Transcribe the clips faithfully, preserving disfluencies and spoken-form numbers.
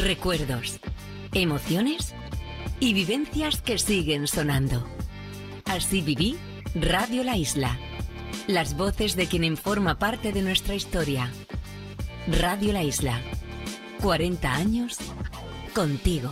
recuerdos, emociones y vivencias que siguen sonando. Así viví Radio La Isla. Las voces de quien forma parte de nuestra historia. Radio La Isla. cuarenta años contigo.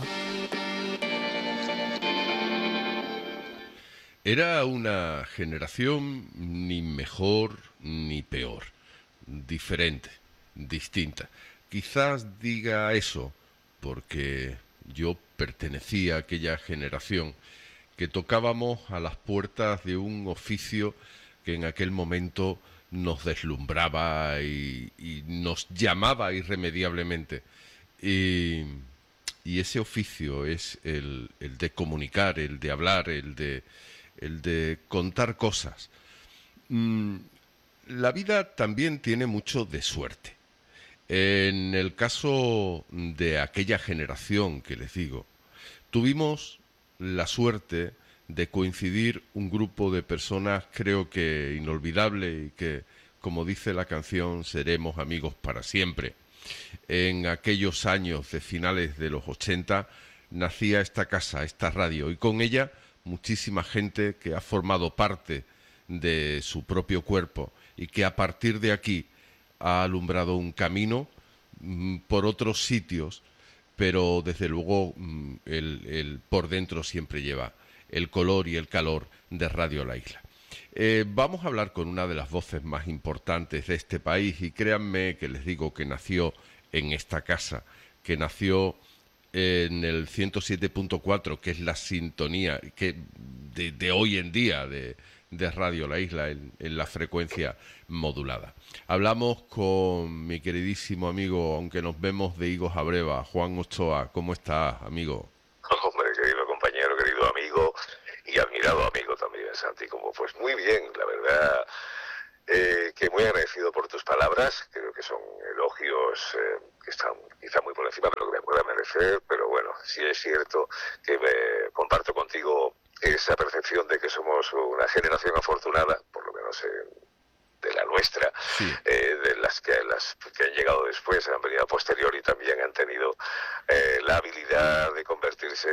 Era una generación ni mejor ni peor, diferente, distinta. Quizás diga eso porque yo pertenecía a aquella generación que tocábamos a las puertas de un oficio que en aquel momento nos deslumbraba y, y nos llamaba irremediablemente. Y, y ese oficio es el, el de comunicar, el de hablar, el de, el de contar cosas. Mm, la vida también tiene mucho de suerte. En el caso de aquella generación que les digo, tuvimos la suerte de coincidir un grupo de personas, creo que inolvidable, y que, como dice la canción, seremos amigos para siempre. En aquellos años de finales de los ochenta nacía esta casa, esta radio, y con ella muchísima gente que ha formado parte de su propio cuerpo y que a partir de aquí ha alumbrado un camino mm, por otros sitios, pero desde luego mm, el, el por dentro siempre lleva el color y el calor de Radio La Isla. Eh, vamos a hablar con una de las voces más importantes de este país y créanme que les digo que nació en esta casa, que nació en el ciento siete punto cuatro, que es la sintonía que de, de hoy en día de, de Radio La Isla en, en la frecuencia modulada. Hablamos con mi queridísimo amigo, aunque nos vemos de higos a breva, Juan Ochoa. ¿Cómo estás, amigo? Hombre, querido compañero, querido amigo y admirado amigo también, Santi. Como pues muy bien, la verdad, eh, que muy agradecido por tus palabras. Creo que son elogios eh, que están quizá muy por encima de lo que me pueda merecer, pero bueno, sí es cierto que me comparto contigo esa percepción de que somos una generación afortunada, por lo menos en de la nuestra, sí. eh, de las que las que han llegado después, han venido a posteriori, también han tenido eh, la habilidad de convertirse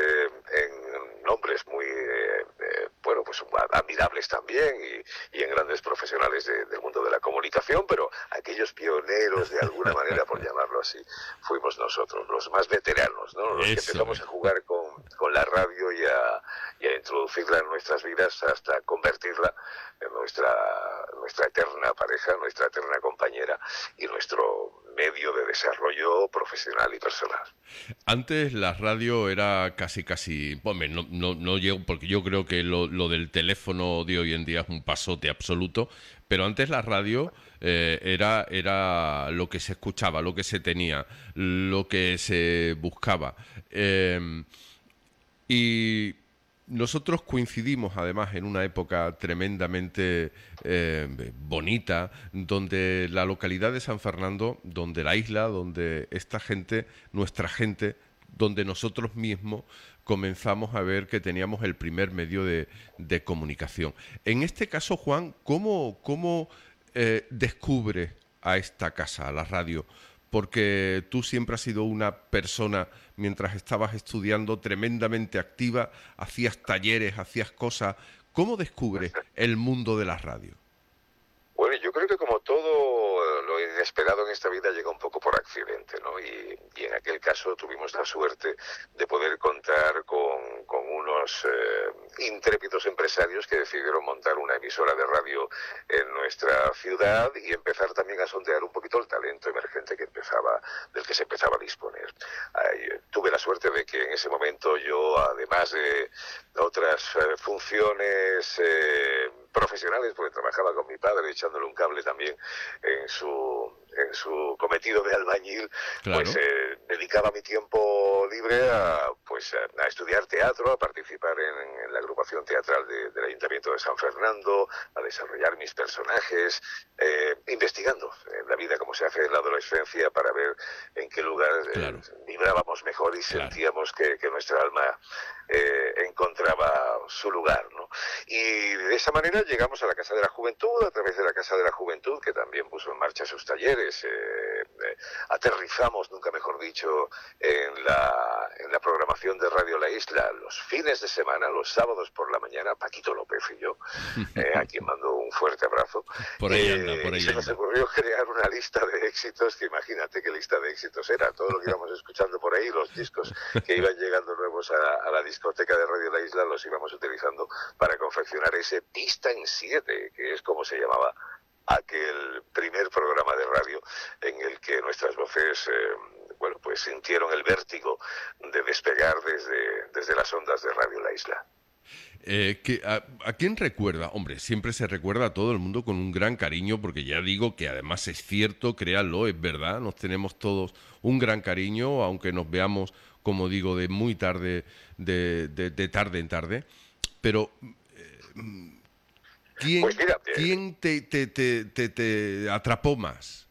en nombres muy, eh, eh, bueno, pues admirables también y, y en grandes profesionales de, del mundo de la comunicación, pero aquellos pioneros, de alguna manera, por llamarlo así, fuimos nosotros, los más veteranos, ¿no? Los Eso. que empezamos a jugar con, con la radio y a, y a introducirla en nuestras vidas hasta convertirla en nuestra, nuestra eterna pareja, nuestra eterna compañera y nuestro medio de desarrollo profesional y personal. Antes la radio era casi casi, bueno, no, no, no llego, porque yo creo que lo, lo del teléfono de hoy en día es un pasote absoluto, pero antes la radio eh, era, era lo que se escuchaba, lo que se tenía, lo que se buscaba. Eh, y nosotros coincidimos además en una época tremendamente eh, bonita, donde la localidad de San Fernando, donde la isla, donde esta gente, nuestra gente, donde nosotros mismos comenzamos a ver que teníamos el primer medio de, de comunicación. En este caso, Juan, ¿cómo, cómo eh, descubres a esta casa, a la radio? Porque tú siempre has sido una persona, mientras estabas estudiando, tremendamente activa, hacías talleres, hacías cosas. ¿Cómo descubres el mundo de la radio? Bueno, yo creo que como todo lo inesperado en esta vida llega un poco por accidente, ¿no? Y, y en aquel caso tuvimos la suerte de poder contar con, con unos eh, intrépidos empresarios que decidieron montar una emisora de radio en nuestra ciudad y empezar también a sondear un poquito el talento emergente que empezaba, del que se empezaba a disponer. Ay, tuve la suerte de que en ese momento yo, además de otras eh, funciones eh, profesionales, porque trabajaba con mi padre echándole un cable también en su en su cometido de albañil, claro. pues eh, dedicaba mi tiempo libre a pues a, a estudiar teatro, a participar en, en la agrupación teatral de, del Ayuntamiento de San Fernando, a desarrollar mis personajes, eh, investigando en la vida como se hace en la adolescencia para ver en qué lugar claro. eh, vibrábamos mejor y claro. sentíamos que, que nuestra alma eh, encontraba su lugar, ¿no? Y de esa manera llegamos a la Casa de la Juventud, a través de la Casa de la Juventud, que también puso en marcha sus talleres, eh, eh, aterrizamos, nunca mejor dicho, en la, en la programación de Radio La Isla los fines de semana, los sábados por la mañana, Paquito López y yo, eh, a quien mando un fuerte abrazo. Por ahí anda, por ahí y se nos anda. ocurrió crear una lista de éxitos, que imagínate qué lista de éxitos era, todo lo que íbamos escuchando por ahí, los discos que iban llegando nuevos a, a la discoteca de Radio La Isla, los íbamos utilizando para confeccionar ese Pista en siete, que es como se llamaba aquel primer programa de radio en el que nuestras voces, eh, bueno, pues sintieron el vértigo de despegar desde, desde las ondas de Radio La Isla. Eh, que, a, ¿A quién recuerda? Hombre, siempre se recuerda a todo el mundo con un gran cariño, porque ya digo que además es cierto, créanlo, es verdad, nos tenemos todos un gran cariño, aunque nos veamos, como digo, de muy tarde, de, de, de tarde en tarde, pero eh, ¿quién, pues mira, eh, ¿quién te, te, te, te, te atrapó más?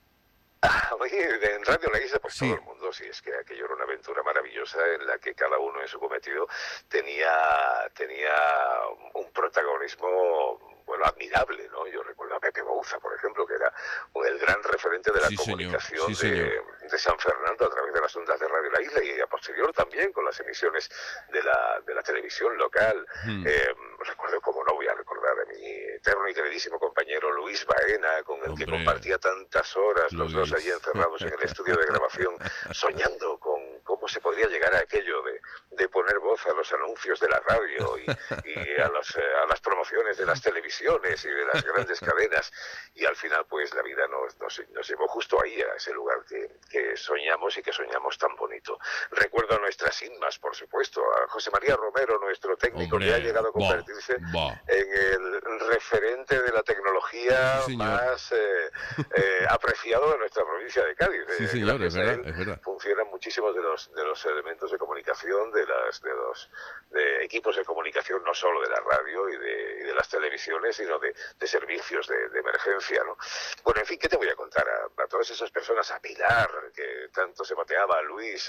A mí, en Radio La Isla, pues Sí. todo el mundo, sí, es que aquello era una aventura maravillosa en la que cada uno en su cometido tenía, tenía un protagonismo, bueno, admirable, ¿no? Yo recuerdo a Pepe Bouza, por ejemplo, que era el gran referente de la Sí, señor. comunicación Sí, de, señor. de San Fernando a través de las ondas de Radio La Isla y a posterior también con las emisiones de la, de la televisión local. Hmm. Eh, recuerdo, como no voy a recordar, a mi eterno y queridísimo compañero Luis Baena, con el Hombre, que compartía tantas horas los dos Luis. allí encerrados en el estudio de grabación, soñando con cómo se podría llegar a aquello de, de poner voz a los anuncios de la radio y, y a, los, eh, a las promociones de las televisiones y de las grandes cadenas, y al final pues la vida nos, nos, nos llevó justo ahí, a ese lugar que, que soñamos y que soñamos tan bonito. Recuerdo a nuestras Inmas, por supuesto, a José María Romero, nuestro técnico, Hombre, que ha llegado a bah, convertirse bah. en el referente de la tecnología Sí, señor. más eh, eh, apreciado de nuestra provincia de Cádiz. Sí, Eh, señor, es gracias a verdad, él es verdad. funcionan muchísimos de los de los elementos de comunicación, de las de los de equipos de comunicación, no solo de la radio y de, y de las televisiones, sino de, de servicios de, de emergencia, ¿no? Bueno, en fin, ¿qué te voy a contar? A, a todas esas personas, a Pilar, que tanto se mateaba, a Luis,